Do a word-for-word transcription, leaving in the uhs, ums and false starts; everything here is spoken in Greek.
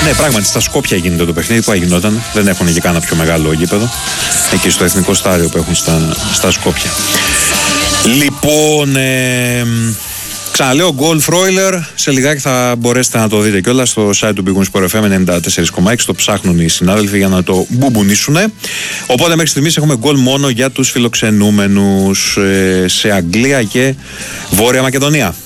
Ναι, πράγματι στα Σκόπια γίνεται το παιχνίδι που γινόταν. Δεν έχουν και κανένα πιο μεγάλο γήπεδο. Εκεί στο εθνικό στάδιο που έχουν στα, στα Σκόπια. Λοιπόν, ε, ξαναλέω, γκολ Φρόιλερ. Σε λιγάκι θα μπορέσετε να το δείτε κιόλας στο site του Big Win Sport εφ εμ ενενήντα τέσσερα κόμμα έξι. Το ψάχνουν οι συνάδελφοι για να το μπουμπονίσουν. Οπότε μέχρι στιγμής έχουμε γκολ μόνο για τους φιλοξενούμενους ε, σε Αγγλία και Βόρεια Μακεδονία.